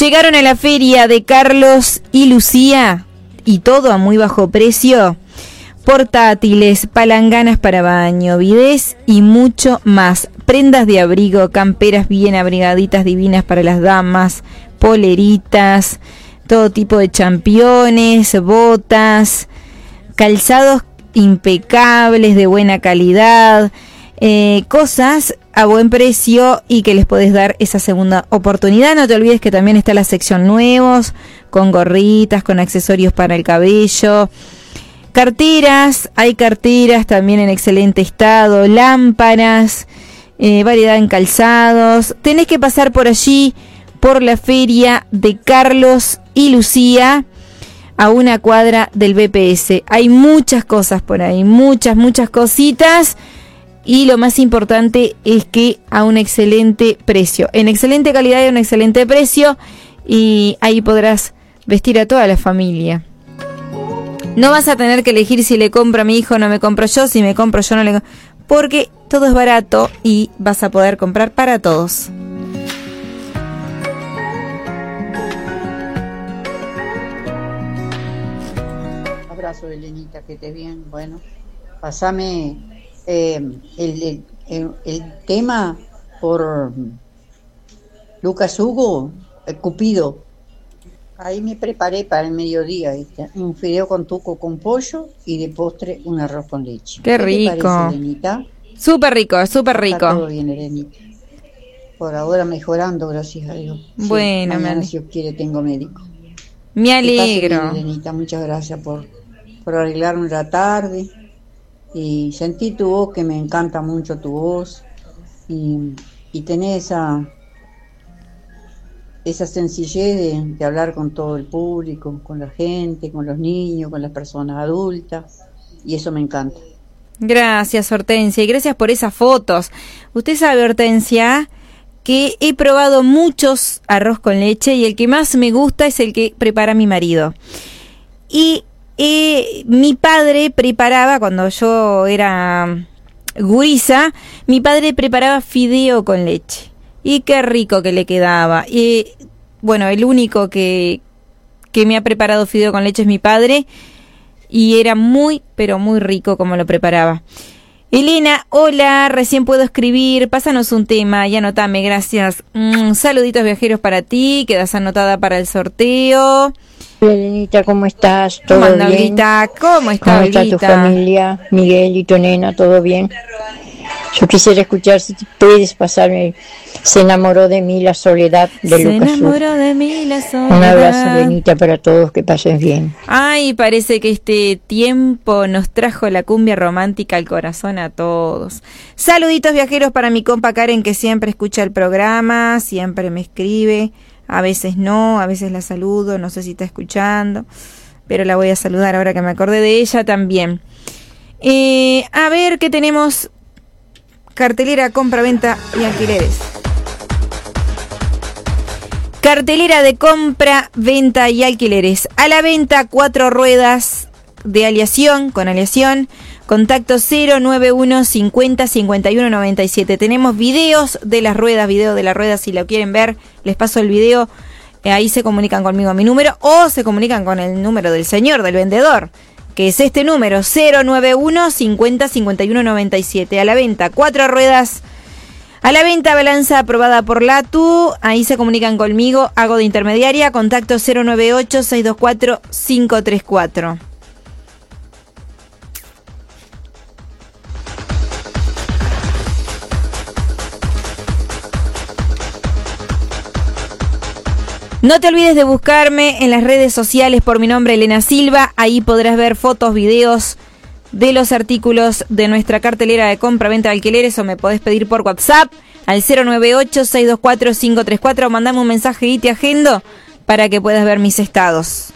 Llegaron a la feria de Carlos y Lucía y todo a muy bajo precio. Portátiles, palanganas para baño, bidés y mucho más. Prendas de abrigo, camperas bien abrigaditas divinas para las damas, poleritas, todo tipo de championes, botas, calzados impecables de buena calidad, cosas a buen precio y que les podés dar esa segunda oportunidad. No te olvides que también está la sección nuevos, con gorritas, con accesorios para el cabello. Carteras, hay carteras también en excelente estado, lámparas, variedad en calzados. Tenés que pasar por allí, por la feria de Carlos y Lucía, a una cuadra del BPS. Hay muchas cosas por ahí, muchas cositas. Y lo más importante es que a un excelente precio, en excelente calidad y a un excelente precio. Y ahí podrás vestir a toda la familia. No vas a tener que elegir si le compro a mi hijo o no me compro yo, si me compro yo no le compro, porque todo es barato y vas a poder comprar para todos. Abrazo, Elenita, que estés bien. Bueno, pasame el tema por Lucas Hugo, Cupido. Ahí me preparé para el mediodía, un fideo con tuco con pollo y de postre un arroz con leche. ¡Qué rico! ¿Qué te parece, Elenita? Súper rico, súper rico. Está todo bien, Elenita. Por ahora mejorando, gracias a Dios. Bueno, sí, mañana, si Dios quiere, tengo médico. Me alegro. Bien, Elenita, muchas gracias por arreglarme la tarde. Y sentí tu voz, que me encanta mucho tu voz. Y tenés esa sencillez de hablar con todo el público, con la gente, con los niños, con las personas adultas, y eso me encanta. Gracias, Hortensia, y gracias por esas fotos. Usted sabe, Hortensia, que he probado muchos arroz con leche y el que más me gusta es el que prepara mi marido. Y mi padre preparaba, cuando yo era gurisa, mi padre preparaba fideo con leche. Y qué rico que le quedaba. Y bueno, el único que me ha preparado fideo con leche es mi padre. Y era muy, pero muy rico como lo preparaba. Elena, hola, recién puedo escribir. Pásanos un tema y anotame, gracias. Saluditos viajeros para ti, quedas anotada para el sorteo. Elenita, ¿cómo estás? ¿Todo ¿Cómo anda, bien? Olguita? ¿Cómo está, ¿Cómo Olguita? está tu familia? Miguel y tu nena, ¿todo bien? Yo quisiera escuchar, si puedes pasarme Se enamoró de mí la soledad de Lucas Sur. Se enamoró de mí la soledad. Un abrazo, Elenita, para todos, que pasen bien. Ay, parece que este tiempo nos trajo la cumbia romántica al corazón a todos. Saluditos viajeros para mi compa Karen, que siempre escucha el programa, siempre me escribe. A veces no, a veces la saludo, no sé si está escuchando, pero la voy a saludar ahora que me acordé de ella también. A ver qué tenemos. Cartelera, compra, venta y alquileres. Cartelera de compra, venta y alquileres. A la venta 4 ruedas de aleación, con aleación. Contacto 091 50 51 97. Tenemos videos de las ruedas, video de la rueda, si lo quieren ver, les paso el video. Ahí se comunican conmigo a mi número o se comunican con el número del señor, del vendedor, que es este número, 091 50 51 97. A la venta 4 ruedas. A la venta, balanza aprobada por Latu. Ahí se comunican conmigo, hago de intermediaria. Contacto 098 624 534. No te olvides de buscarme en las redes sociales por mi nombre, Elena Silva. Ahí podrás ver fotos, videos de los artículos de nuestra cartelera de compra, venta de alquileres, o me podés pedir por WhatsApp al 098-624-534. Mandame un mensaje y te agendo para que puedas ver mis estados.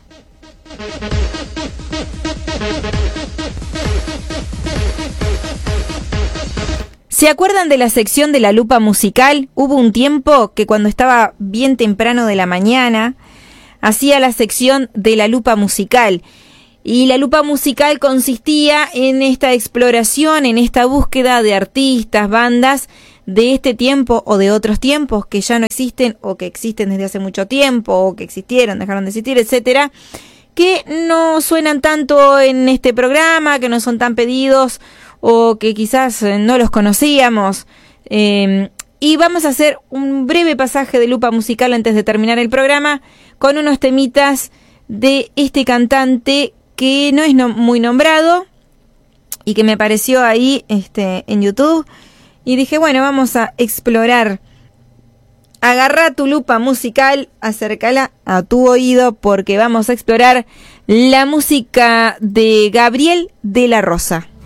¿Se acuerdan de la sección de la lupa musical? Hubo un tiempo que cuando estaba bien temprano de la mañana hacía la sección de la lupa musical. Y la lupa musical consistía en esta exploración, en esta búsqueda de artistas, bandas de este tiempo o de otros tiempos que ya no existen o que existen desde hace mucho tiempo o que existieron, dejaron de existir, etcétera, que no suenan tanto en este programa, que no son tan pedidos o que quizás no los conocíamos. Y vamos a hacer un breve pasaje de lupa musical antes de terminar el programa con unos temitas de este cantante que no es muy nombrado y que me apareció ahí en YouTube. Y dije, bueno, vamos a explorar. Agarra tu lupa musical, acércala a tu oído porque vamos a explorar la música de Gabriel de la Rosa.